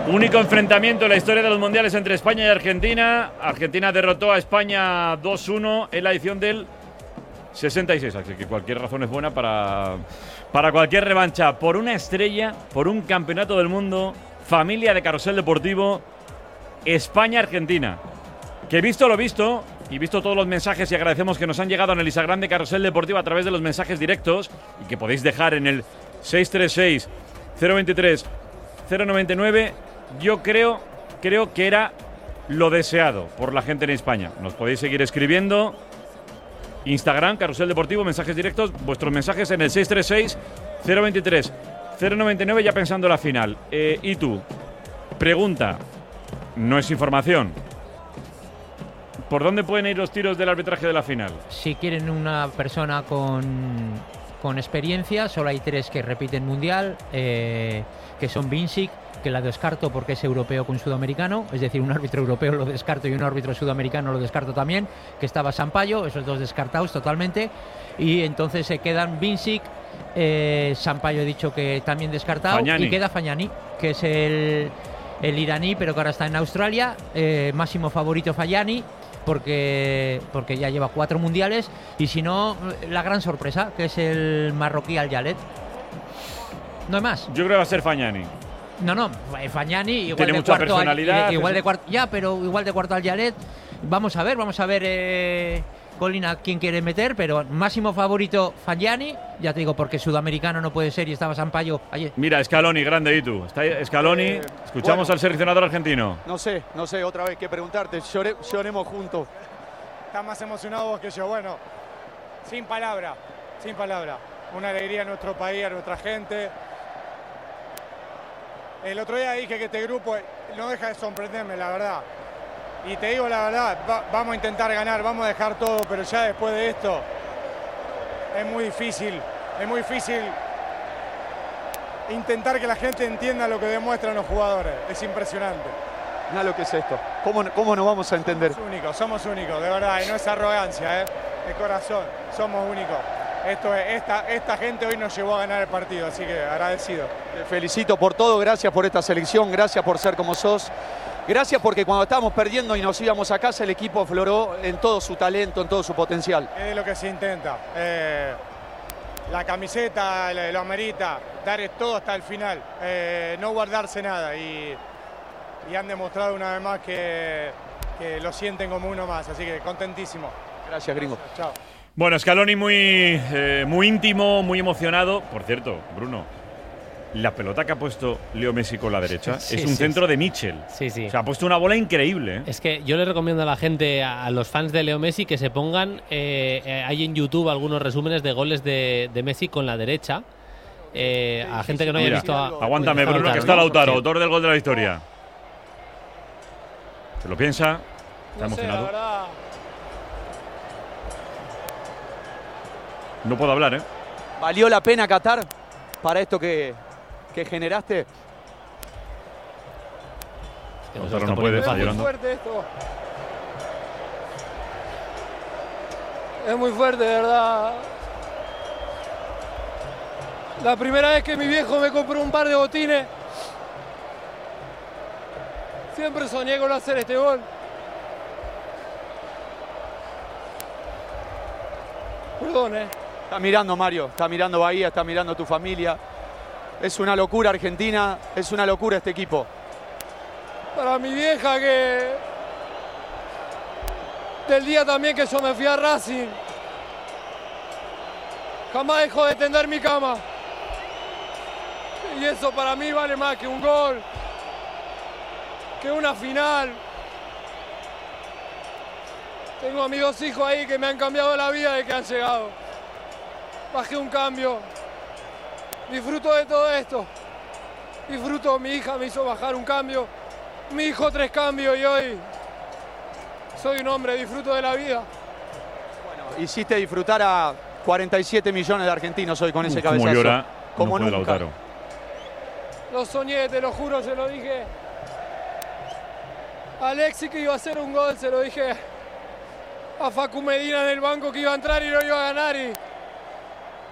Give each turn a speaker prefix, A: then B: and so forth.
A: Único enfrentamiento en la historia de los mundiales entre España y Argentina. Argentina derrotó a España 2-1 en la edición del 66. Así que cualquier razón es buena para cualquier revancha. Por una estrella, por un campeonato del mundo, familia de Carrusel Deportivo, España-Argentina. Que visto lo visto, y visto todos los mensajes, y agradecemos que nos han llegado en el Instagram de Carrusel Deportivo a través de los mensajes directos, y que podéis dejar en el 636-023-099, yo creo que era lo deseado por la gente en España. Nos podéis seguir escribiendo. Instagram, Carrusel Deportivo, mensajes directos, vuestros mensajes en el 636-023-099, ya pensando en la final. ¿Y tú? Pregunta, no es información. ¿Por dónde pueden ir los tiros del arbitraje de la final?
B: Si quieren una persona con experiencia, solo hay 3 que repiten mundial, que son Vincic, que la descarto porque es europeo con sudamericano, es decir, un árbitro europeo lo descarto y un árbitro sudamericano lo descarto también, que estaba Sampaio, esos 2 descartados totalmente, y entonces se quedan Vincic, Sampaio he dicho que también descartado,
A: Fagnani.
B: Y queda Fagnani, que es el iraní, pero que ahora está en Australia, máximo favorito Fagnani, porque ya lleva 4 mundiales, y si no, la gran sorpresa, que es el marroquí Al-Yalet. No hay más.
A: Yo creo que va a ser Fagnani.
B: No, Fagnani igual
A: tiene
B: de
A: mucha
B: cuarto
A: personalidad.
B: igual de cuarto, pero igual de cuarto Al-Yalet. Vamos a ver Colin a quién quiere meter, pero máximo favorito Fagnani, ya te digo, porque sudamericano no puede ser y estaba Sampaio ayer.
A: Mira, Scaloni, grande, ¿y tú? Está Scaloni, escuchamos al seleccionador argentino.
C: No sé, otra vez qué preguntarte, lloremos juntos.
D: Estás más emocionado vos que yo, bueno, sin palabra. Una alegría a nuestro país, a nuestra gente. El otro día dije que este grupo no deja de sorprenderme, la verdad. Y te digo la verdad, vamos a intentar ganar, vamos a dejar todo, pero ya después de esto es muy difícil intentar que la gente entienda lo que demuestran los jugadores. Es impresionante.
C: Mira lo que es esto. ¿Cómo nos vamos a entender?
D: Somos únicos, de verdad, y no es arrogancia, de corazón, somos únicos. Esta gente hoy nos llevó a ganar el partido, así que agradecido.
C: Te felicito por todo, gracias por esta selección, gracias por ser como sos. Gracias porque cuando estábamos perdiendo y nos íbamos a casa, el equipo afloró en todo su talento, en todo su potencial.
D: Es lo que se intenta. La camiseta lo amerita, dar todo hasta el final, no guardarse nada. Y han demostrado una vez más que lo sienten como uno más, así que contentísimo.
C: Gracias, gringo.
D: Chao.
A: Bueno, Scaloni muy íntimo, muy emocionado. Por cierto, Bruno, la pelota que ha puesto Leo Messi con la derecha es un centro de Mitchell.
E: Sí.
A: O sea, ha puesto una bola increíble.
E: Es que yo le recomiendo a la gente, a los fans de Leo Messi, que se pongan, hay en YouTube algunos resúmenes de goles de Messi con la derecha. A gente que no haya visto...
A: Aguántame, Bruno, que está Lautaro, autor del gol de la victoria. Se lo piensa, está emocionado.
D: La verdad.
A: No puedo hablar, ¿eh?
C: ¿Valió la pena, Qatar, para esto que generaste?
A: Lautaro no puede, está llorando.
D: Fuerte esto. Es muy fuerte, de verdad. La primera vez que mi viejo me compró un par de botines, siempre soñé con hacer este gol. Perdón,
C: Está mirando Mario, está mirando Bahía, está mirando tu familia. Es una locura Argentina, es una locura este equipo.
D: Para mi vieja que... Del día también que yo me fui a Racing. Jamás dejó de tender mi cama. Y eso para mí vale más que un gol, que una final. Tengo a mis 2 hijos ahí que me han cambiado la vida desde que han llegado. Bajé un cambio. Disfruto de todo esto. Disfruto, mi hija me hizo bajar un cambio. Mi hijo 3 cambios y hoy soy un hombre, disfruto de la vida.
C: Bueno, hiciste disfrutar a 47 millones de argentinos hoy con ese cabezazo.
A: Como llora,
C: como
A: no puede
C: nunca.
A: Lautaro.
D: Lo soñé, te lo juro, se lo dije. A Alexis que iba a hacer un gol, se lo dije a Facu Medina en el banco que iba a entrar y lo iba a ganar. Y